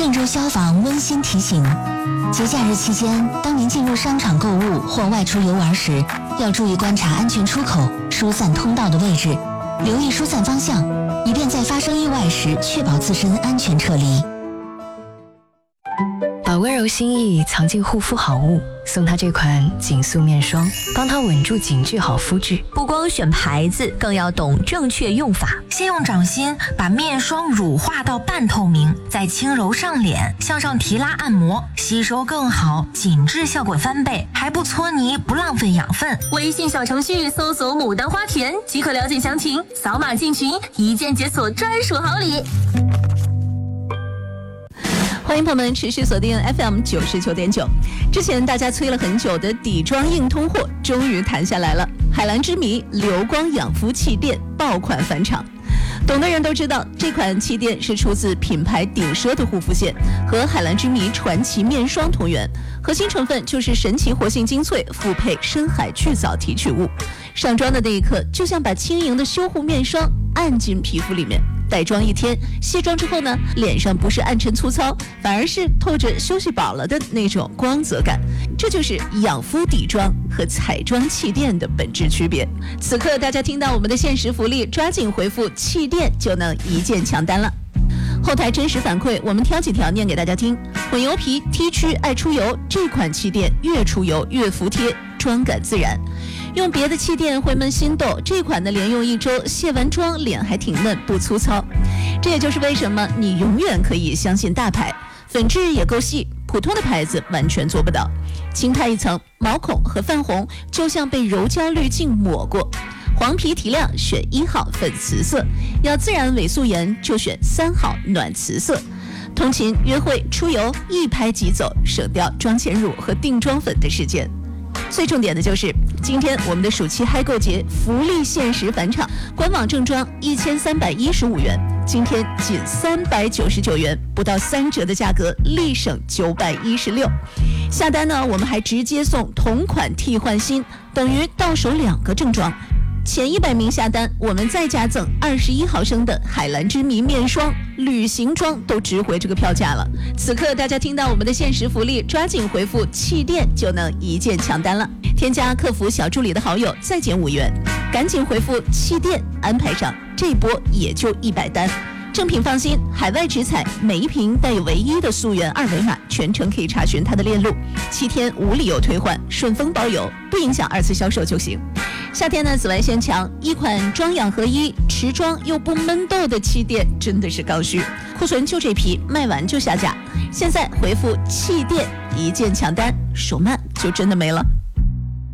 郑州消防温馨提醒：节假日期间，当您进入商场购物或外出游玩时，要注意观察安全出口、疏散通道的位置，留意疏散方向，以便在发生意外时确保自身安全撤离。 把温柔心意藏进护肤好物，送他这款紧塑面霜，帮他稳住紧致好肤质。 不光选牌子，更要懂正确用法。先用掌心把面霜乳化到半透明，再轻揉上脸，向上提拉按摩，吸收更好，紧致效果翻倍，还不搓泥，不浪费养分。 微信小程序搜索牡丹花田即可了解详情，扫码进群，一键解锁专属好礼。 欢迎朋友们持续锁定 FM 99.9。之前大家催了很久的底妆硬通货终于谈下来了，海蓝之谜流光养肤气垫爆款返场。懂的人都知道，这款气垫是出自品牌顶奢的护肤线，和海蓝之谜传奇面霜同源，核心成分就是神奇活性精粹复配深海巨藻提取物。上妆的那一刻，就像把轻盈的修护面霜按进皮肤里面。带妆一天，卸妆之后呢，脸上不是暗沉粗糙，反而是透着休息饱了的那种光泽感。这就是养肤底妆和彩妆气垫的本质区别。此刻大家听到我们的限时福利，抓紧回复气垫就能一键抢单了。后台真实反馈，我们挑几条念给大家听。混油皮 T 区爱出油，这款气垫越出油越服帖，妆感自然。用别的气垫会闷心痘，这款的连用1周，卸完妆脸还挺嫩不粗糙。这也就是为什么你永远可以相信大牌，粉质也够细，普通的牌子完全做不到。轻拍一层，毛孔和泛红就像被柔焦滤镜抹过。黄皮提亮选1号粉瓷色，要自然伪素颜就选3号暖瓷色。通勤约会出游一拍即走，省掉妆前乳和定妆粉的时间。最重点的就是今天我们的暑期嗨购节福利限时返场，官网正装1315元，今天仅399元，不到3折的价格，立省916。下单呢，我们还直接送同款替换新，等于到手2个正装。前100名下单，我们再加赠21毫升的海蓝之谜面霜，旅行装都值回这个票价了。此刻大家听到我们的限时福利，抓紧回复气垫就能一键抢单了。添加客服小助理的好友再减5元，赶紧回复气垫安排上，这波也就100单。正品放心，海外直采，每一瓶带有唯一的溯源2维码，全程可以查询它的链路，7天无理由退换，顺丰包邮，不影响2次销售就行。夏天呢，紫外线强，一款妆养合一、持妆又不闷痘的气垫真的是刚需，库存就这批，卖完就下架。现在回复气垫一键抢单，手慢就真的没了。